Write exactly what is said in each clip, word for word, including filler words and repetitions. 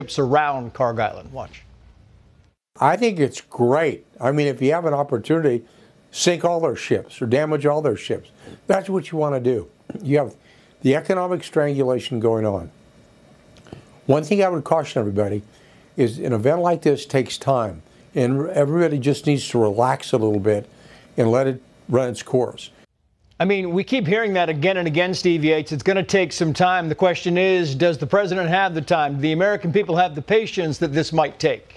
around Kharg Island. Watch. I think it's great. I mean, if you have an opportunity, sink all their ships or damage all their ships. That's what you want to do. You have the economic strangulation going on. One thing I would caution everybody is an event like this takes time, and everybody just needs to relax a little bit and let it run its course. I mean, we keep hearing that again and again, Steve Yates. It's going to take some time. The question is, does the president have the time? Do the American people have the patience that this might take?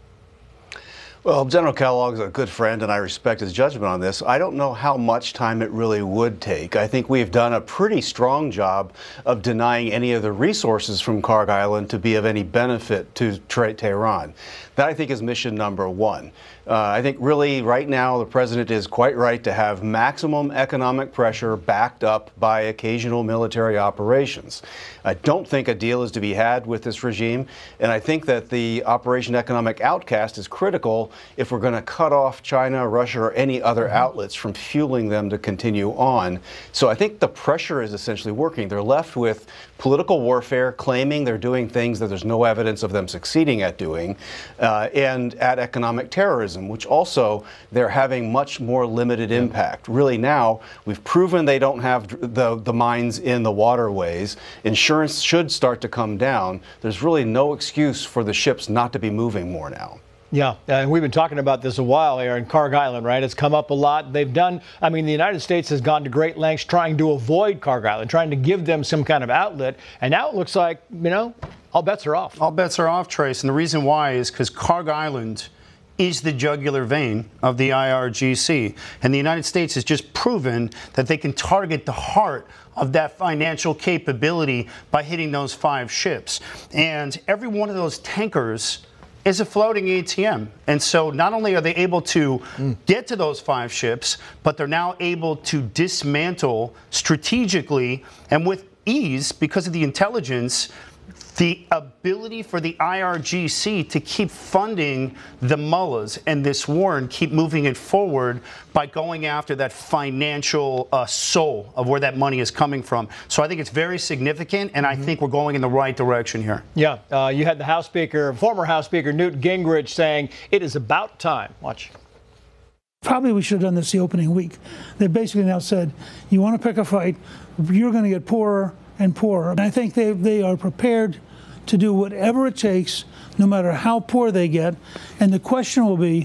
Well, General Kellogg's a good friend, and I respect his judgment on this. I don't know how much time it really would take. I think we've done a pretty strong job of denying any of the resources from Kharg Island to be of any benefit to Tehran. That, I think, is mission number one. Uh, I think really right now the president is quite right to have maximum economic pressure backed up by occasional military operations. I don't think a deal is to be had with this regime, and I think that the Operation Economic Outcast is critical if we're going to cut off China, Russia, or any other outlets from fueling them to continue on. So I think the pressure is essentially working. They're left with political warfare, claiming they're doing things that there's no evidence of them succeeding at doing, uh, and at economic terrorism, which also they're having much more limited impact. Really now, we've proven they don't have the, the mines in the waterways. Insurance should start to come down. There's really no excuse for the ships not to be moving more now. Yeah, and we've been talking about this a while here in Kharg Island, right? It's come up a lot. They've done, I mean, the United States has gone to great lengths trying to avoid Kharg Island, trying to give them some kind of outlet. And now it looks like, you know, all bets are off. All bets are off, Trace. And the reason why is because Kharg Island is the jugular vein of the I R G C. And the United States has just proven that they can target the heart of that financial capability by hitting those five ships. And every one of those tankers is a floating A T M. And so not only are they able to mm. get to those five ships, but they're now able to dismantle strategically and with ease because of the intelligence, the ability for the I R G C to keep funding the mullahs and this war and keep moving it forward by going after that financial uh, soul of where that money is coming from. So I think it's very significant, and mm-hmm. I think we're going in the right direction here. Yeah, uh, you had the House Speaker, former House Speaker Newt Gingrich saying it is about time. Watch. Probably we should have done this the opening week. They basically now said, you want to pick a fight, you're going to get poorer and poorer. And I think they, they are prepared to do whatever it takes, no matter how poor they get. And the question will be,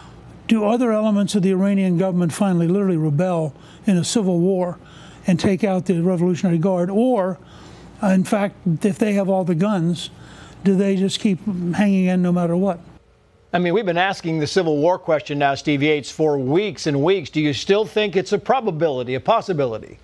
do other elements of the Iranian government finally literally rebel in a civil war and take out the Revolutionary Guard? Or, uh, in fact, if they have all the guns, do they just keep hanging in no matter what? I mean, we've been asking the Civil War question now, Steve Yates, for weeks and weeks. Do you still think it's a probability, a possibility?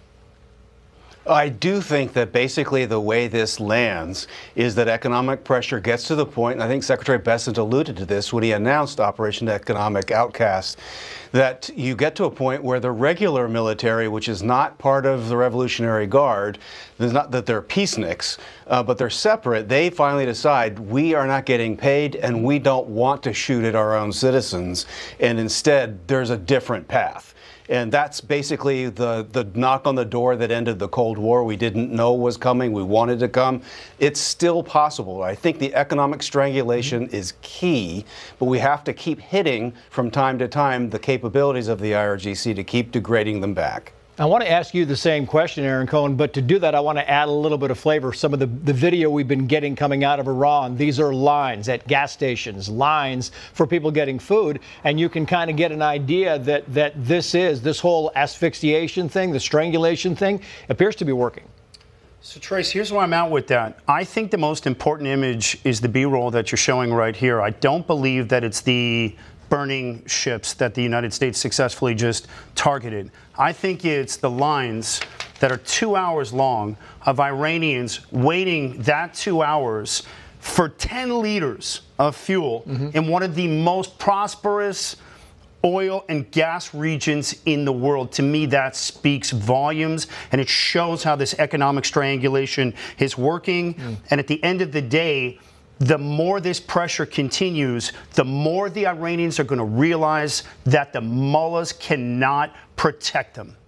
I do think that basically the way this lands is that economic pressure gets to the point, and I think Secretary Bessent alluded to this when he announced Operation Economic Outcast, that you get to a point where the regular military, which is not part of the Revolutionary Guard, there's not that they're peaceniks, uh, but they're separate, they finally decide we are not getting paid and we don't want to shoot at our own citizens, and instead there's a different path. And that's basically the, the knock on the door that ended the Cold War. We didn't know was coming. We wanted to come. It's still possible. I think the economic strangulation is key, but we have to keep hitting from time to time the capabilities of the I R G C to keep degrading them back. I want to ask you the same question, Aaron Cohen, but to do that, I want to add a little bit of flavor. Some of the, the video we've been getting coming out of Iran, these are lines at gas stations, lines for people getting food, and you can kind of get an idea that, that this is, this whole asphyxiation thing, the strangulation thing, appears to be working. So, Trace, here's where I'm at with that. I think the most important image is the B-roll that you're showing right here. I don't believe that it's the burning ships that the United States successfully just targeted. I think it's the lines that are two hours long of Iranians waiting that two hours for ten liters of fuel mm-hmm. in one of the most prosperous oil and gas regions in the world. To me, that speaks volumes, and it shows how this economic strangulation is working. Mm. And at the end of the day, the more this pressure continues, the more the Iranians are going to realize that the mullahs cannot protect them. Mm.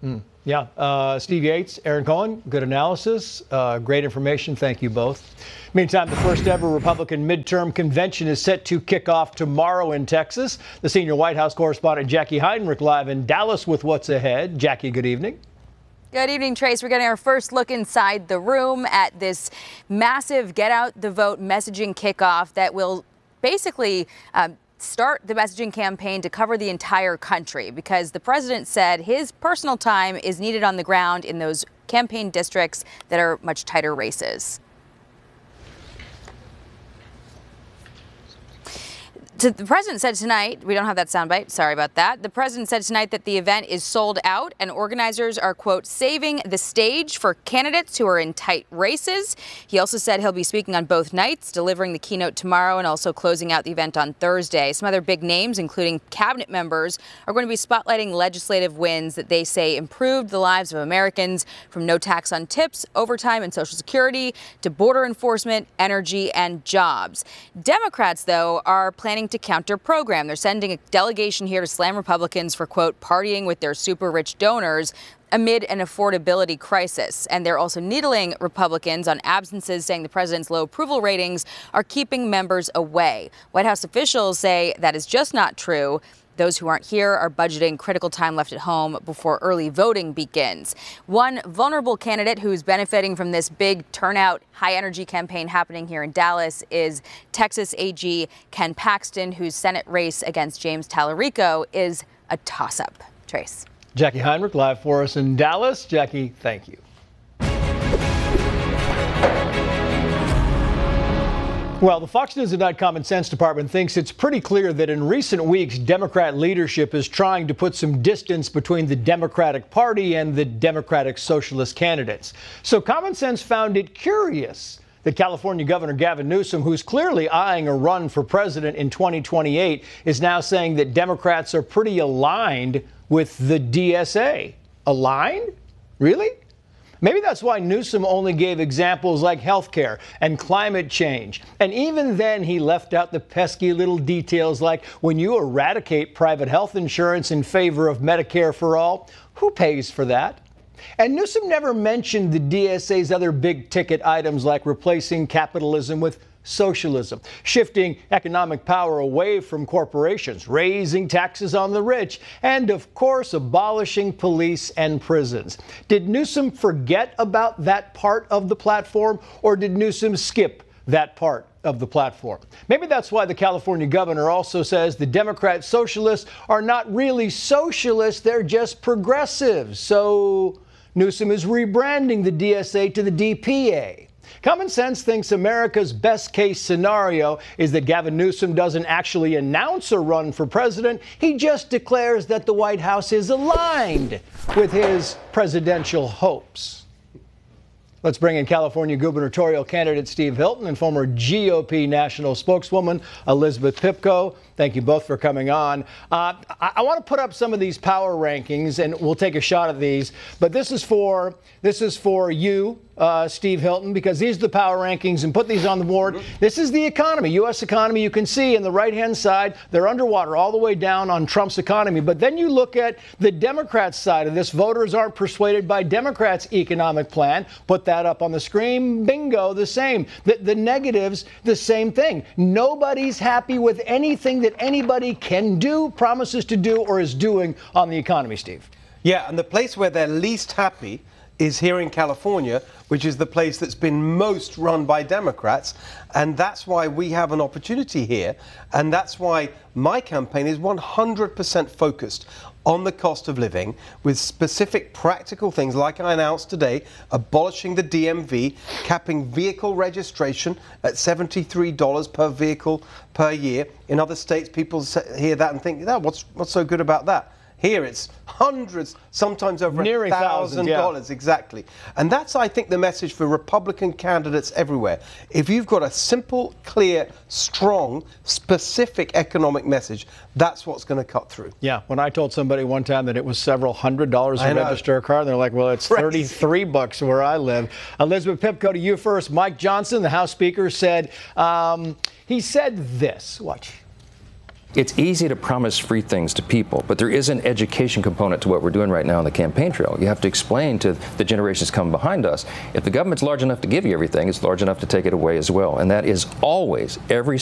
Yeah. Uh, Steve Yates, Aaron Cohen, good analysis, uh, great information. Thank you both. Meantime, the first ever Republican midterm convention is set to kick off tomorrow in Texas. The senior White House correspondent Jackie Heinrich live in Dallas with what's ahead. Jackie, good evening. Good evening, Trace. We're getting our first look inside the room at this massive Get Out the Vote messaging kickoff that will basically um, start the messaging campaign to cover the entire country, because the president said his personal time is needed on the ground in those campaign districts that are much tighter races. The president said tonight, we don't have that soundbite, sorry about that. The president said tonight that the event is sold out and organizers are, quote, saving the stage for candidates who are in tight races. He also said he'll be speaking on both nights, delivering the keynote tomorrow and also closing out the event on Thursday. Some other big names, including cabinet members, are going to be spotlighting legislative wins that they say improved the lives of Americans, from no tax on tips, overtime and Social Security, to border enforcement, energy, and jobs. Democrats, though, are planning to counter program. They're sending a delegation here to slam Republicans for, quote, partying with their super rich donors amid an affordability crisis. And they're also needling Republicans on absences, saying the president's low approval ratings are keeping members away. White House officials say that is just not true. Those who aren't here are budgeting critical time left at home before early voting begins. One vulnerable candidate who's benefiting from this big turnout, high-energy campaign happening here in Dallas is Texas A G Ken Paxton, whose Senate race against James Tallarico is a toss-up. Trace. Jackie Heinrich live for us in Dallas. Jackie, thank you. Well, the Fox News at Night Common Sense Department thinks it's pretty clear that in recent weeks, Democrat leadership is trying to put some distance between the Democratic Party and the Democratic Socialist candidates. So Common Sense found it curious that California Governor Gavin Newsom, who's clearly eyeing a run for president in twenty twenty-eight, is now saying that Democrats are pretty aligned with the D S A. Aligned? Really? Maybe that's why Newsom only gave examples like health care and climate change. And even then, he left out the pesky little details like when you eradicate private health insurance in favor of Medicare for all, who pays for that? And Newsom never mentioned the D S A's other big ticket items like replacing capitalism with socialism, shifting economic power away from corporations, raising taxes on the rich, and of course, abolishing police and prisons. Did Newsom forget about that part of the platform, or did Newsom skip that part of the platform? Maybe that's why the California governor also says the Democrat socialists are not really socialists, they're just progressives. So Newsom is rebranding the D S A to the D P A. Common Sense thinks America's best case scenario is that Gavin Newsom doesn't actually announce a run for president. He just declares that the White House is aligned with his presidential hopes. Let's bring in California gubernatorial candidate Steve Hilton and former G O P national spokeswoman Elizabeth Pipko. Thank you both for coming on. Uh, I, I want to put up some of these power rankings, and we'll take a shot at these. But this is for this is for you, uh, Steve Hilton, because these are the power rankings, and put these on the board. Mm-hmm. This is the economy, U S economy. You can see in the right-hand side, they're underwater all the way down on Trump's economy. But then you look at the Democrats' side of this. Voters aren't persuaded by Democrats' economic plan. Put that up on the screen. Bingo, the same. The, the negatives, the same thing. Nobody's happy with anything that anybody can do, promises to do, or is doing on the economy, Steve. Yeah, and the place where they're least happy is here in California, which is the place that's been most run by Democrats. And that's why we have an opportunity here. And that's why my campaign is one hundred percent focused on the cost of living, with specific practical things like I announced today, abolishing the D M V, capping vehicle registration at seventy-three dollars per vehicle per year. In other states, people hear that and think, oh, what's, what's so good about that? Here it's hundreds, sometimes over a thousand dollars, exactly. And that's, I think, the message for Republican candidates everywhere. If you've got a simple, clear, strong, specific economic message, that's what's going to cut through. Yeah, when I told somebody one time that it was several hundred dollars to register a car, they're like, well, it's thirty-three bucks where I live. Elizabeth Pipko, to you first. Mike Johnson, the House Speaker, said, um, he said this, watch. It's easy to promise free things to people, but there is an education component to what we're doing right now on the campaign trail. You have to explain to the generations coming behind us, if the government's large enough to give you everything, it's large enough to take it away as well. And that is always, every